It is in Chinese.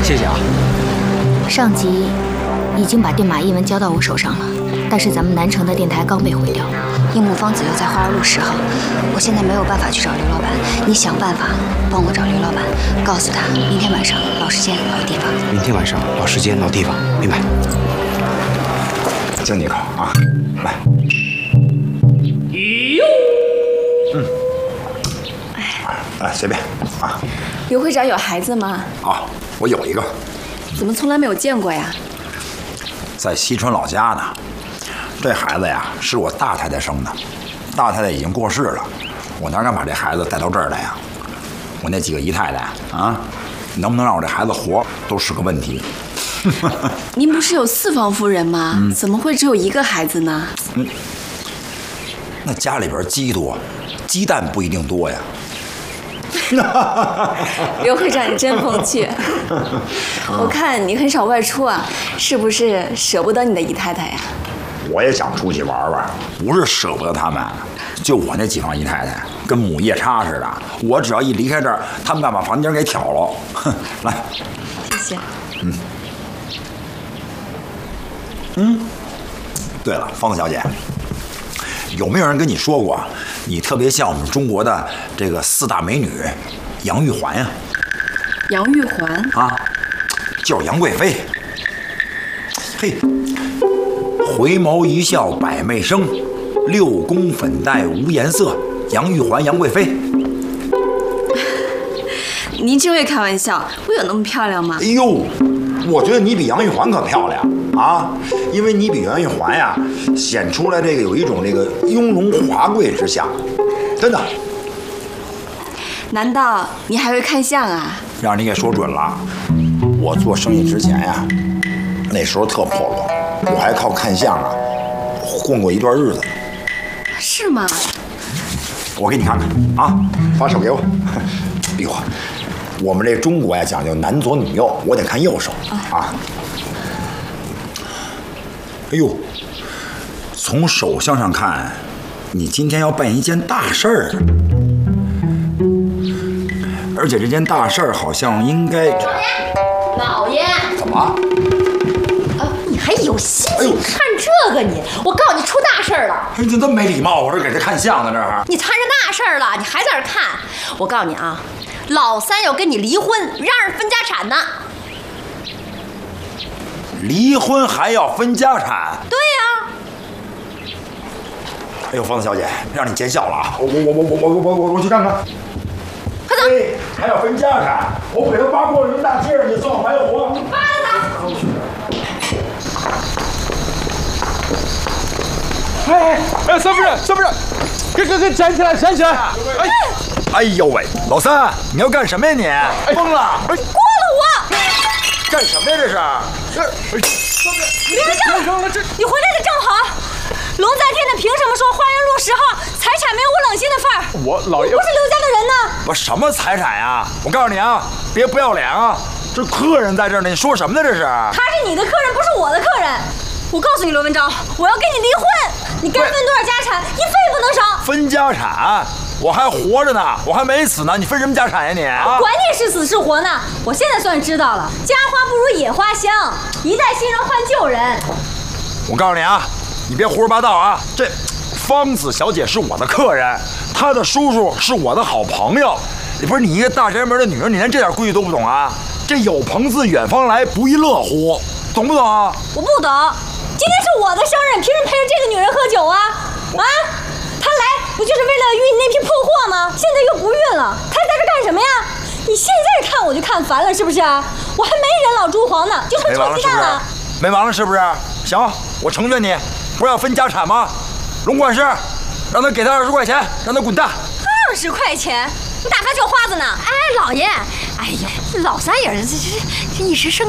谢谢啊。 上级已经把电码译文交到我手上了，但是咱们南城的电台刚被毁掉，樱木芳子又在花儿路10号，我现在没有办法去找刘老板，你想办法帮我找刘老板，告诉他明天晚上老时间老地方。 明天晚上老时间老地方，明白？ 敬你一口啊，来。来随便啊。 刘会长有孩子吗？ 啊，我有一个。 怎么从来没有见过呀？ 在西川老家呢。这孩子呀，是我大太太生的，大太太已经过世了，我哪敢把这孩子带到这儿来呀？我那几个姨太太啊，能不能让我这孩子活都是个问题。 您不是有4房夫人吗？怎么会只有1个孩子呢？ 那家里边鸡多，鸡蛋不一定多呀。 刘会长，你真风趣。我看你很少外出啊，是不是舍不得你的姨太太呀？ 我也想出去玩玩，不是舍不得他们，就我那几房姨太太跟母夜叉似的，我只要一离开这儿，他们敢把房间给挑了。哼，来， 谢谢。 对了，方子小姐，有没有人跟你说过，你特别像我们中国的这个4大美女杨玉环呀？ 杨玉环啊，就是杨贵妃。嘿，回眸一笑百媚生，6宫粉黛无颜色。杨玉环，杨贵妃。 您真会开玩笑，我有那么漂亮吗？ 哎呦，我觉得你比杨玉环可漂亮啊，因为你比杨玉环呀显出来这个有一种这个雍容华贵之相，真的。 难道你还会看相啊？ 让你给说准了，我做生意之前呀，那时候特破落，我还靠看相啊混过一段日子。 是吗？ 我给你看看啊，把手给我。哎呦，我们这中国呀讲究男左女右，我得看右手啊。哎呦，从手相上看，你今天要办一件大事儿，而且这件大事儿好像应该…… 老爷， 怎么？ 你还有心情看这个你？我告诉你，出大事了！ 哎，你怎么这么没礼貌？我这给他看相呢，这儿。 你摊上大事了，你还在这儿看？我告诉你啊，老三要跟你离婚，让人分家产呢。 离婚还要分家产？ 对呀。 哎呦，方子小姐，让你见笑了啊！我去看看。 快走！ 哎，还要分家产，我不给他扒过了一大街，你算我白活。 你扒了他！ 哎，三夫人，给站起来，站起来！ 哎呦喂，老三，你要干什么呀你？疯了！ 过了我！ 干什么呀这是？ 刘院长，你回来的正好。龙在天的凭什么说花园路10号财产没有我冷心的份儿？ 我老爷不是刘家的人呢。 我什么财产呀？我告诉你啊，别不要脸啊！这客人在这儿呢，你说什么呢这是？ 他是你的客人，不是我的客人。我告诉你，罗文昭，我要跟你离婚，你该分多少家产，一分也不能少。 分家产？我还活着呢，我还没死呢，你分什么家产呀你？啊， 管你是死是活呢，我现在算是知道了，家花不如野花香，一代新人换旧人。 我告诉你啊，你别胡说八道啊！这方子小姐是我的客人，她的叔叔是我的好朋友。你不是你一个大宅门的女人，你连这点规矩都不懂啊？这有朋自远方来，不亦乐乎，懂不懂啊？ 我不懂，今天是我的生日，凭什么陪着这个女人喝酒啊？啊，她来不就是为了运你那批破货吗？现在又不运了，她在这干什么呀？你现在看我就看烦了，是不是？我还没人老珠黄呢，就剩臭鸡蛋了。 没完了是不是？行，我成全你，不是要分家产吗？龙管事，让他给他20块钱，让他滚蛋。 20块钱？你打发叫花子呢？哎，老爷，哎呀，老三也是这一时生